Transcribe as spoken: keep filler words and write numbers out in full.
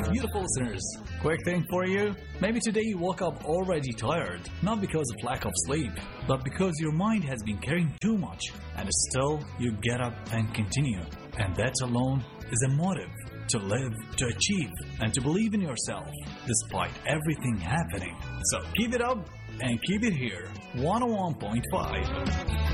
Beautiful listeners, quick thing for you. Maybe today you woke up already tired, not because of lack of sleep, but because your mind has been carrying too much, and still you get up and continue. And that alone is a motive to live, to achieve, and to believe in yourself, despite everything happening. So keep it up and keep it here. one oh one point five